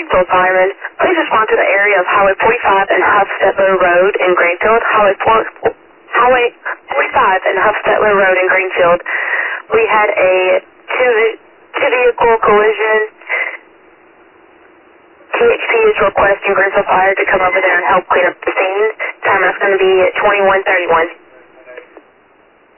Greenfield firemen, please respond to the area of Highway 45 and Huffstetler Road in Greenfield. Highway 45 and Huffstetler Road in Greenfield. We had a two-vehicle collision. THP is requesting Greenfield Fire to come over there and help clean up the scene. Time is going to be at 21:31.